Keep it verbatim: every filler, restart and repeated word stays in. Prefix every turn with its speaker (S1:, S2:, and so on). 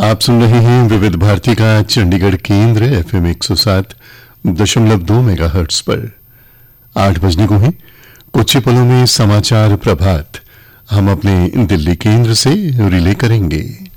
S1: आप सुन रहे हैं विविध भारती का चंडीगढ़ केंद्र एफएम एक सौ सात दशमलव दो मेगाहर्ट्ज पर। आठ बजने को ही कुछ ही पलों में समाचार प्रभात हम अपने दिल्ली केंद्र से रिले करेंगे।